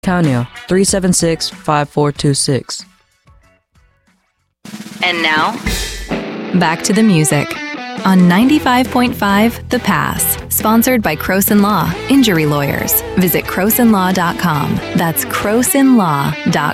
Canio, 376-5426. And now, back to the music on 95.5 The Pass, sponsored by Croson Law, Injury Lawyers. Visit CrosonLaw.com. That's CrosonLaw.com.